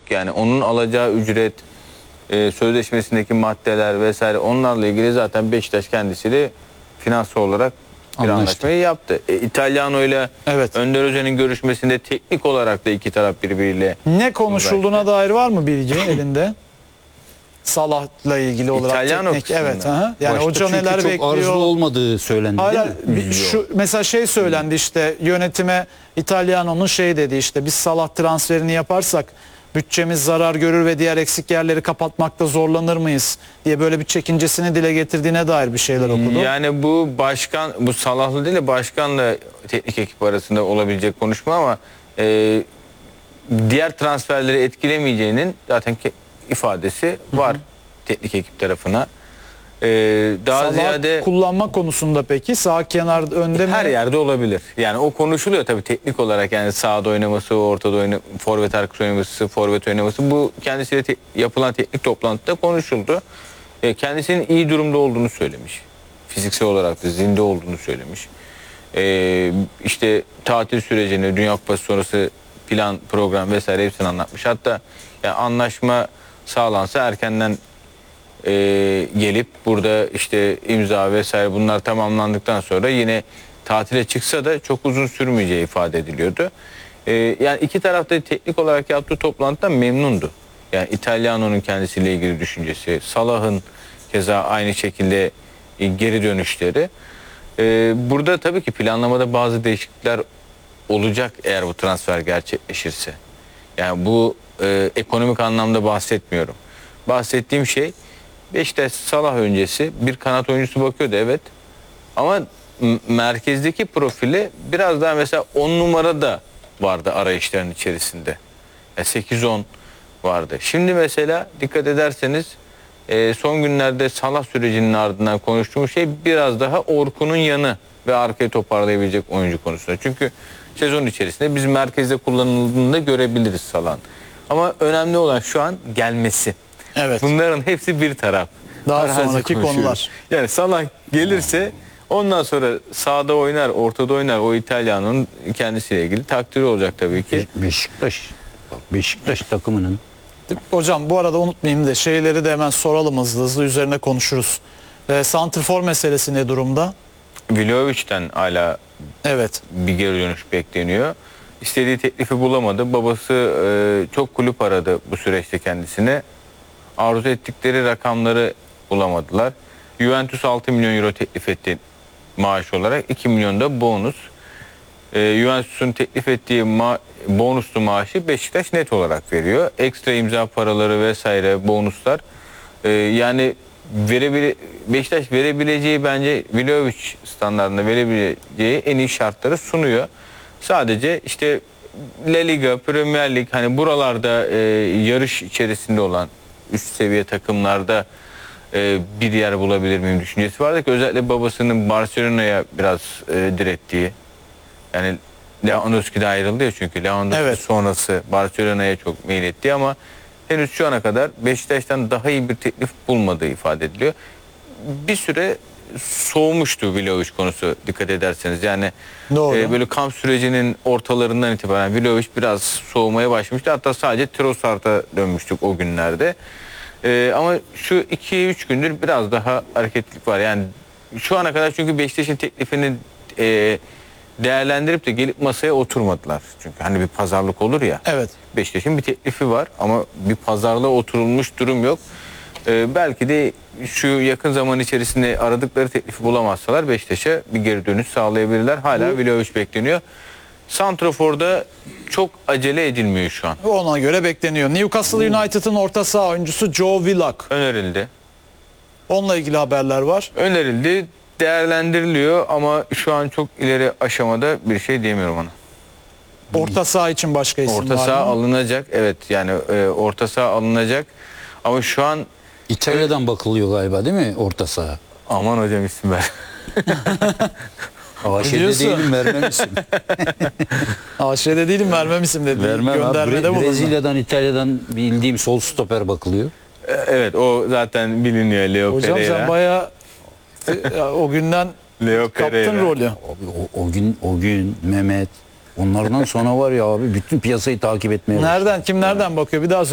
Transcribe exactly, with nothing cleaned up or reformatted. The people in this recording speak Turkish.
Yani onun alacağı ücret, e, sözleşmesindeki maddeler vesaire, onlarla ilgili zaten Beşiktaş kendisiyle finansal olarak bir Anlaştı. anlaşmayı yaptı. E, İtalyano ile Evet. Önder Özen'in görüşmesinde teknik olarak da iki taraf birbiriyle Ne konuşulduğuna dair var mı bilgi elinde? Salah'la ilgili olarak İtalyan teknik. kısmında. Evet. Aha. Yani Başta hoca çünkü neler çok bekliyor? arzulu olmadığı söylendi Hala değil mi? bir- şu mesela şey söylendi, işte yönetime İtalyano'nun şey dedi, işte biz Salah transferini yaparsak bütçemiz zarar görür ve diğer eksik yerleri kapatmakta zorlanır mıyız diye böyle bir çekincesini dile getirdiğine dair bir şeyler okudu. Yani bu başkan, bu Salahlı değil de başkanla teknik ekip arasında olabilecek konuşma, ama e, diğer transferleri etkilemeyeceğinin zaten ke- ifadesi var, hı hı, teknik ekip tarafına. E, daha Salah ziyade kullanma konusunda peki sağ kenar önde mi? her yerde olabilir. Yani o konuşuluyor tabii teknik olarak, yani sağda oynaması, ortada oynaması, forvet arkası oynaması, forvet oynaması, bu kendisiyle te- yapılan teknik toplantıda konuşuldu. E, kendisinin iyi durumda olduğunu söylemiş. Fiziksel olarak da zinde olduğunu söylemiş. E, işte tatil sürecini, Dünya Kupası sonrası plan, program vesaire hepsini anlatmış. Hatta yani anlaşma sağlansa erkenden e, gelip burada işte imza vesaire bunlar tamamlandıktan sonra yine tatile çıksa da çok uzun sürmeyeceği ifade ediliyordu. E, yani iki taraf da teknik olarak yaptığı toplantıdan memnundu. Yani İtalyano'nun kendisiyle ilgili düşüncesi, Salah'ın keza aynı şekilde e, geri dönüşleri. E, burada tabii ki planlamada bazı değişiklikler olacak eğer bu transfer gerçekleşirse. Yani bu e, ekonomik anlamda bahsetmiyorum. Bahsettiğim şey, Beşiktaş Salah öncesi bir kanat oyuncusu bakıyordu, evet. Ama m- merkezdeki profili biraz daha, mesela on numara da vardı arayışların içerisinde. Ya sekiz on vardı. Şimdi mesela dikkat ederseniz e, son günlerde Salah sürecinin ardından konuştuğumuz şey biraz daha Orkun'un yanı ve arkayı toparlayabilecek oyuncu konusunda. Çünkü sezon içerisinde biz merkezde kullanıldığını da görebiliriz Salah'ın. Ama önemli olan şu an gelmesi. Evet. Bunların hepsi bir taraf. Daha Arazi sonraki konuşuyoruz. konular. Yani Salah gelirse ondan sonra sağda oynar, ortada oynar. O İtalyan'ın kendisiyle ilgili takdiri olacak tabii ki. Beşiktaş, Beşiktaş takımının Hocam bu arada unutmayayım da şeyleri de hemen soralım, hızlı hızlı üzerine konuşuruz. E, santrfor meselesi ne durumda? Vlahovic'ten hala Evet. bir geri dönüş bekleniyor. İstediği teklifi bulamadı. Babası e, çok kulüp aradı bu süreçte kendisine. Arzu ettikleri rakamları bulamadılar. Juventus altı milyon euro teklif etti maaş olarak. iki milyon da bonus. E, Juventus'un teklif ettiği ma bonuslu maaşı Beşiktaş net olarak veriyor. Ekstra imza paraları vesaire, bonuslar. E, yani verebile Beşiktaş verebileceği, bence Vlahovic standartında verebileceği en iyi şartları sunuyor. Sadece işte La Liga, Premier Lig, hani buralarda e, yarış içerisinde olan üst seviye takımlarda e, bir yer bulabilir miyim düşüncesi vardı ki, özellikle babasının Barcelona'ya biraz e, direttiği. Yani Lewandowski de ayrıldı ya, çünkü Lewandowski Evet. sonrası Barcelona'ya çok meyletti ama henüz şu ana kadar Beşiktaş'tan daha iyi bir teklif bulmadığı ifade ediliyor. Bir süre soğumuştu Vlahovic konusu, dikkat ederseniz. Yani Doğru. e, böyle kamp sürecinin ortalarından itibaren Vlahovic biraz soğumaya başlamıştı. Hatta sadece Trossard'a dönmüştük o günlerde. E, ama şu iki üç gündür biraz daha hareketlilik var. Yani şu ana kadar, çünkü Beşiktaş'ın teklifini e, değerlendirip de gelip masaya oturmadılar. Çünkü hani bir pazarlık olur ya. Evet. Beşiktaş'ın bir teklifi var ama bir pazarlığa oturulmuş durum yok. Ee, belki de şu yakın zaman içerisinde aradıkları teklifi bulamazsalar Beşiktaş'a bir geri dönüş sağlayabilirler. Hala Vlahovic bekleniyor. Santrafor'da çok acele edilmiyor şu an. Ona göre bekleniyor. Newcastle United'ın orta saha oyuncusu Joe Willock. Önerildi. Onunla ilgili haberler var. Önerildi, değerlendiriliyor ama şu an çok ileri aşamada bir şey diyemiyorum ona. Orta saha için başka isim Orta var saha mı? alınacak, evet, yani e, orta saha alınacak ama şu an İtalya'dan bakılıyor galiba değil mi orta saha? aman hocam isim ver. A Ş'de Biliyorsun. değilim, vermem isim. A Ş'de değilim, vermem isim dedi. Vermem abi. Göndermede Bre- bulundu. Brezilya'dan, İtalya'dan bildiğim sol stoper bakılıyor. Evet, o zaten biliniyor, Leo Hocam Pereira. sen bayağı e, o günden Leo kaptın Pereira. rolü. Abi o, o gün o gün Mehmet onlardan sonra var ya abi bütün piyasayı takip etmeye başladı. Nereden, kim nereden bakıyor? Bir daha